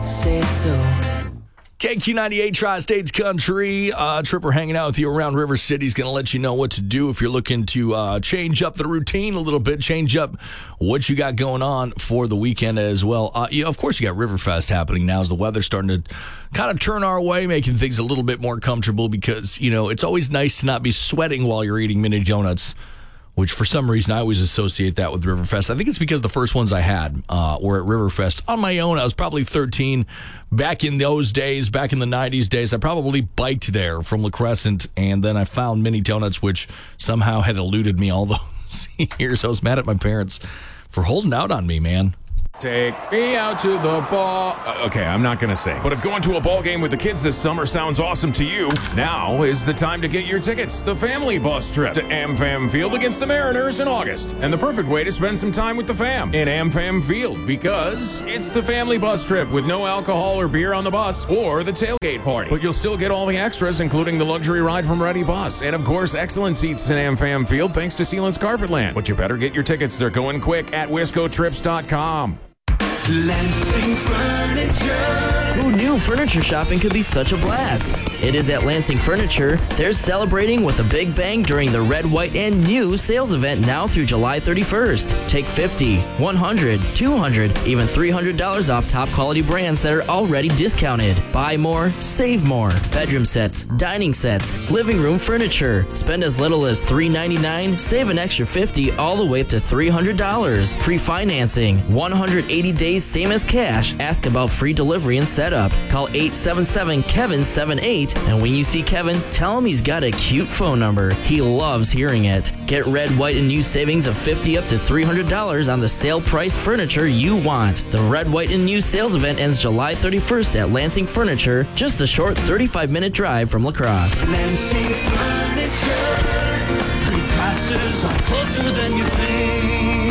say so. KQ98 Tri-States Country. Tripper hanging out with you around River City. He's going to let you know what to do if you're looking to change up the routine a little bit, change up what you got going on for the weekend as well. Of course, you got Riverfest happening now as the weather's starting to kind of turn our way, making things a little bit more comfortable because, it's always nice to not be sweating while you're eating mini donuts, which for some reason I always associate that with Riverfest. I think it's because the first ones I had were at Riverfest on my own. I was probably 13 back in those days, back in the 90s days. I probably biked there from La Crescent, and then I found mini donuts, which somehow had eluded me all those years. I was mad at my parents for holding out on me, man. Take me out to the ball. Okay, I'm not going to sing. But if going to a ball game with the kids this summer sounds awesome to you, now is the time to get your tickets. The family bus trip to AmFam Field against the Mariners in August. And the perfect way to spend some time with the fam in AmFam Field because it's the family bus trip with no alcohol or beer on the bus or the tailgate party. But you'll still get all the extras, including the luxury ride from Ready Bus. And of course, excellent seats in AmFam Field thanks to Sealant's Carpetland. But you better get your tickets. They're going quick at WiscoTrips.com. Lansing Furniture. Who knew furniture shopping could be such a blast? It is at Lansing Furniture. They're celebrating with a big bang during the Red, White, and New sales event now through July 31st. Take $50, $100, $200, even $300 off top quality brands that are already discounted. Buy more, save more. Bedroom sets, dining sets, living room furniture. Spend as little as $399, save an extra $50 all the way up to $300. Free financing, 180 days same as cash. Ask about free delivery and setup. Call 877-KEVIN-78, and when you see Kevin, tell him he's got a cute phone number. He loves hearing it. Get Red, White, and New savings of $50 up to $300 on the sale price furniture you want. The Red, White, and New sales event ends July 31st at Lansing Furniture, just a short 35-minute drive from La Crosse. Lansing Furniture. The prices are closer than you think.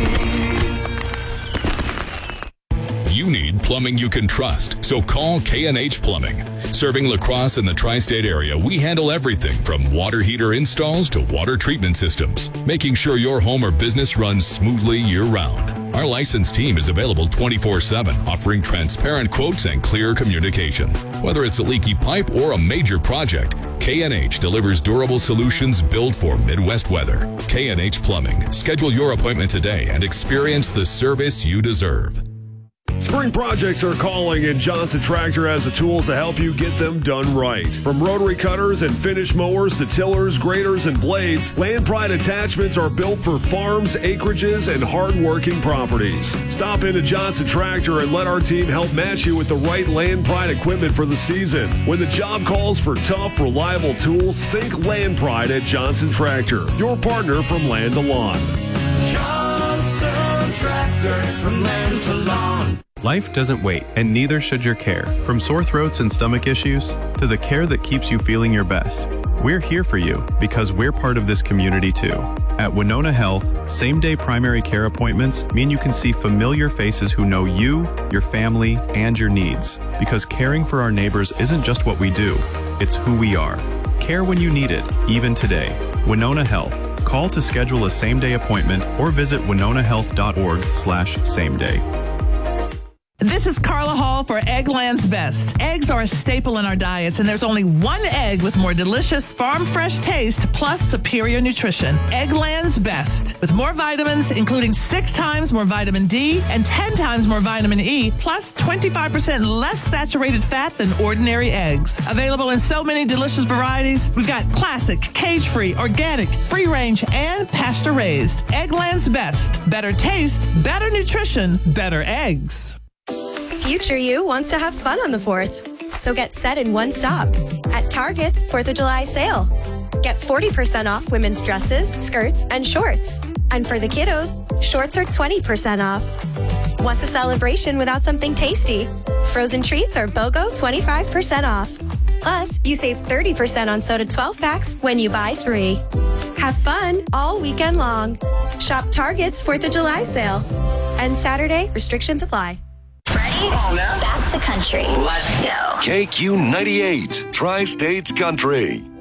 You need plumbing you can trust, so call K&H Plumbing. Serving La Crosse and the tri-state area, we handle everything from water heater installs to water treatment systems, making sure your home or business runs smoothly year-round. Our licensed team is available 24/7, offering transparent quotes and clear communication. Whether it's a leaky pipe or a major project, K&H delivers durable solutions built for Midwest weather. K&H Plumbing. Schedule your appointment today and experience the service you deserve. Spring projects are calling, and Johnson Tractor has the tools to help you get them done right. From rotary cutters and finish mowers to tillers, graders, and blades, Land Pride attachments are built for farms, acreages, and hard-working properties. Stop into Johnson Tractor and let our team help match you with the right Land Pride equipment for the season. When the job calls for tough, reliable tools, think Land Pride at Johnson Tractor, your partner from land to lawn. Johnson Tractor, from land to lawn. Life doesn't wait, and neither should your care. From sore throats and stomach issues to the care that keeps you feeling your best. We're here for you because we're part of this community too. At Winona Health, same-day primary care appointments mean you can see familiar faces who know you, your family, and your needs. Because caring for our neighbors isn't just what we do, it's who we are. Care when you need it, even today. Winona Health. Call to schedule a same-day appointment or visit winonahealth.org/same-day. This is Carla Hall for Eggland's Best. Eggs are a staple in our diets, and there's only one egg with more delicious farm-fresh taste plus superior nutrition. Eggland's Best. With more vitamins, including 6 times more vitamin D and 10 times more vitamin E, plus 25% less saturated fat than ordinary eggs. Available in so many delicious varieties. We've got classic, cage-free, organic, free-range, and pasture-raised. Eggland's Best. Better taste, better nutrition, better eggs. Future you wants to have fun on the 4th, so get set in one stop at Target's 4th of July sale. Get 40% off women's dresses, skirts, and shorts. And for the kiddos, shorts are 20% off. Wants a celebration without something tasty? Frozen treats are BOGO 25% off. Plus, you save 30% on soda 12-packs when you buy 3. Have fun all weekend long. Shop Target's 4th of July sale. And Saturday, restrictions apply. Ready? Back to country. Let's go. KQ98, Tri-States Country.